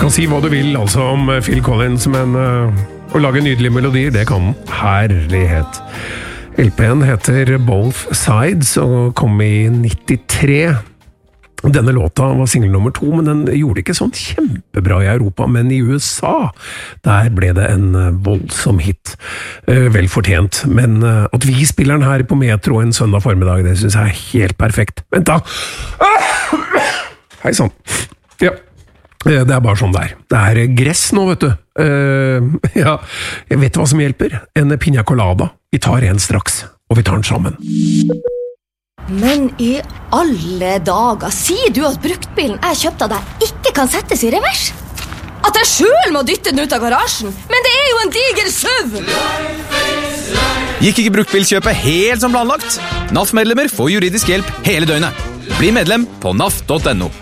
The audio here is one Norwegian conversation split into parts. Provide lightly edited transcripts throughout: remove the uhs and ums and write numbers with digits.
kan si hva du vil altså om Phil Collins, men å lage nydelige melodier, det kan herlighet. LP-en heter Both Sides og kom i 93. Denne låta var single nummer 2, men den gjorde ikke sånn kjempebra i Europa, men i USA, der ble det en voldsom hit. Vel fortjent, men at vi spiller den her på Metro en søndag formiddag, det synes jeg er helt perfekt. Vent da! Hei sann. Ja. Det er bare sånn der. Det er gress nå, vet du. Ja, jeg vet hva som hjelper. En piña colada. Vi tar en straks, og vi tar den sammen. Men i alle dager, sier du at bruktbilen jeg kjøpte av deg ikke kan settes i revers? At jeg selv må dytte den ut av garasjen? Men det er jo en diger SUV! Gikk ikke bruktbilkjøpet helt som planlagt? NAF-medlemmer får juridisk hjelp hele døgnet. Bli medlem på naf.no.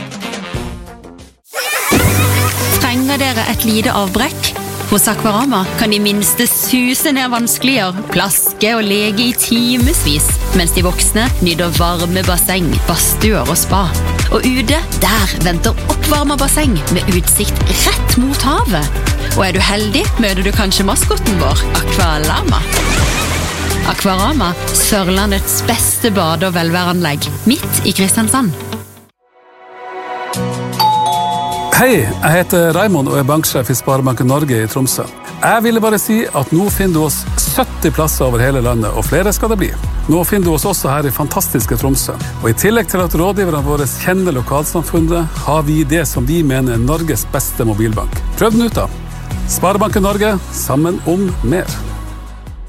Trenger dere et lite avbrekk? Hos Aquarama kan de minste suse ned vanskeligere, plaske og lege i timesvis, mens de voksne nyter varme basseng, badstuer og spa. Og ute, der venter oppvarmet basseng med utsikt rett mot havet. Og er du heldig, møter du kanskje maskotten vår, Aqualama. Aquarama, Sørlandets beste bade- og velværanlegg, midt i Kristiansand. Hei, jeg heter Raimond og er banksjef i Sparebanken Norge i Tromsø. Jeg ville bare si at nå finner du oss 70 plasser over hele landet, og flere skal det bli. Nå finner du oss også her i fantastiske Tromsø. Og i tillegg til at rådgiverne våre kjenner lokalsamfunnet, har vi det som vi mener er Norges beste mobilbank. Prøv den ut da. Sparebanken Norge, sammen om mer.